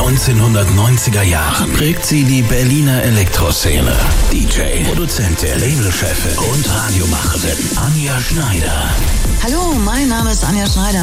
1990er Jahren prägt sie die Berliner Elektroszene. DJ, Produzentin, Labelchefin und Radiomacherin Anja Schneider. Hallo, mein Name ist Anja Schneider.